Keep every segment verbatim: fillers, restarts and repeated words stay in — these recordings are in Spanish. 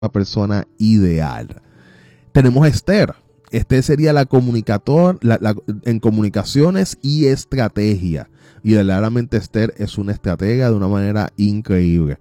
la persona ideal. Tenemos a Esther. Esther sería la comunicador la, la, en comunicaciones y estrategia. Y verdaderamente Esther es una estratega de una manera increíble.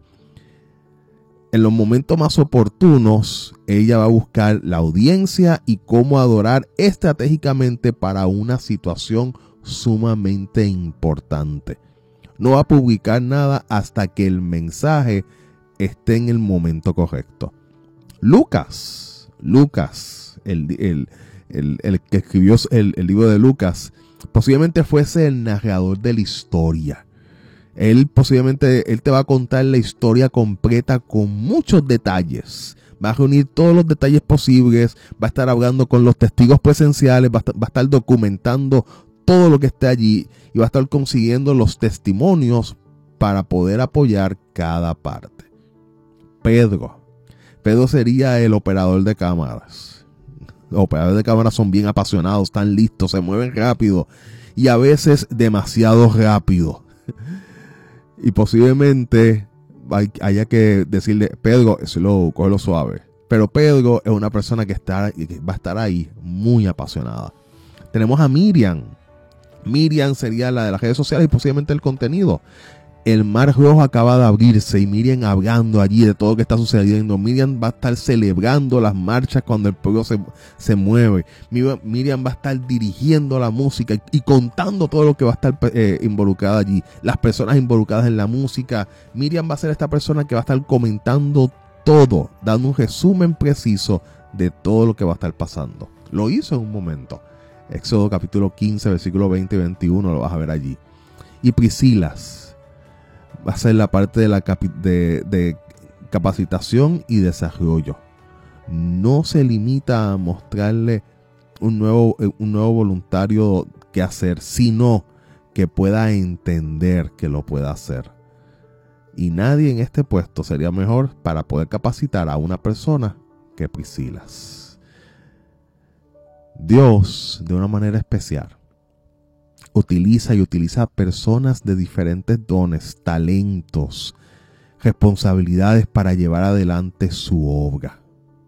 En los momentos más oportunos, ella va a buscar la audiencia y cómo adorar estratégicamente para una situación sumamente importante. No va a publicar nada hasta que el mensaje esté en el momento correcto. Lucas, Lucas, el, el, el, el que escribió el, el libro de Lucas, posiblemente fuese el narrador de la historia. Él posiblemente, él te va a contar la historia completa con muchos detalles. Va a reunir todos los detalles posibles, va a estar hablando con los testigos presenciales, va a estar, va a estar documentando todo lo que esté allí y va a estar consiguiendo los testimonios para poder apoyar cada parte. Pedro. Pedro sería el operador de cámaras. Los operadores de cámaras son bien apasionados, están listos, se mueven rápido y a veces demasiado rápido. Y posiblemente haya que decirle, Pedro, slow, cógelo suave. Pero Pedro es una persona que, está, que va a estar ahí muy apasionada. Tenemos a Miriam. Miriam sería la de las redes sociales y posiblemente el contenido. El Mar Rojo acaba de abrirse y Miriam hablando allí de todo lo que está sucediendo. Miriam va a estar celebrando las marchas cuando el pueblo se, se mueve. Miriam va a estar dirigiendo la música y, y contando todo lo que va a estar eh, involucrada allí. Las personas involucradas en la música. Miriam va a ser esta persona que va a estar comentando todo, dando un resumen preciso de todo lo que va a estar pasando. Lo hizo en un momento. Éxodo capítulo quince, versículo veinte y veintiuno, lo vas a ver allí. Y Priscilas va a ser la parte de, la capi- de, de capacitación y desarrollo. No se limita a mostrarle un nuevo, un nuevo voluntario que hacer, sino que pueda entender que lo pueda hacer. Y nadie en este puesto sería mejor para poder capacitar a una persona que Priscilas. Dios, de una manera especial, utiliza y utiliza personas de diferentes dones, talentos, responsabilidades para llevar adelante su obra.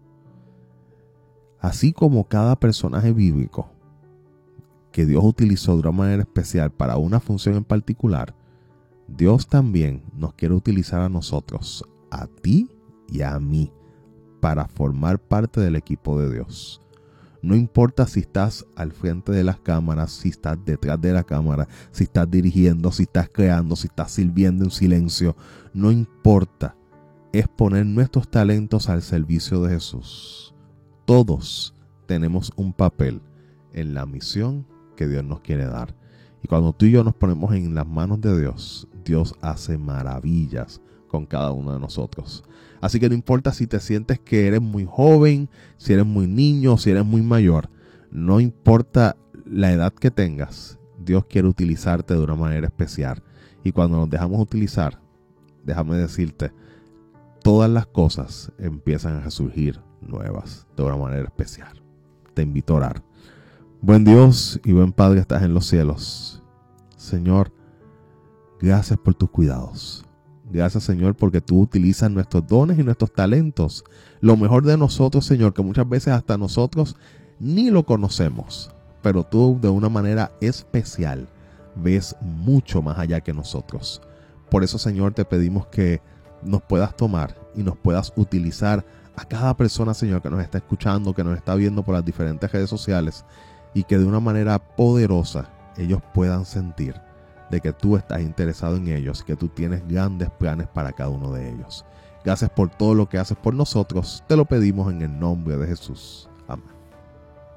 Así como cada personaje bíblico que Dios utilizó de una manera especial para una función en particular, Dios también nos quiere utilizar a nosotros, a ti y a mí, para formar parte del equipo de Dios. No importa si estás al frente de las cámaras, si estás detrás de la cámara, si estás dirigiendo, si estás creando, si estás sirviendo en silencio. No importa. Es poner nuestros talentos al servicio de Jesús. Todos tenemos un papel en la misión que Dios nos quiere dar. Y cuando tú y yo nos ponemos en las manos de Dios, Dios hace maravillas con cada uno de nosotros. Así que no importa si te sientes que eres muy joven, si eres muy niño, si eres muy mayor. No importa la edad que tengas, Dios quiere utilizarte de una manera especial. Y cuando nos dejamos utilizar, déjame decirte, todas las cosas empiezan a resurgir nuevas de una manera especial. Te invito a orar. Buen Dios y buen Padre, estás en los cielos. Señor, gracias por tus cuidados. Gracias, Señor, porque tú utilizas nuestros dones y nuestros talentos. Lo mejor de nosotros, Señor, que muchas veces hasta nosotros ni lo conocemos. Pero tú, de una manera especial, ves mucho más allá que nosotros. Por eso, Señor, te pedimos que nos puedas tomar y nos puedas utilizar a cada persona, Señor, que nos está escuchando, que nos está viendo por las diferentes redes sociales. Y que de una manera poderosa ellos puedan sentir de que tú estás interesado en ellos, que tú tienes grandes planes para cada uno de ellos. Gracias por todo lo que haces por nosotros. Te lo pedimos en el nombre de Jesús.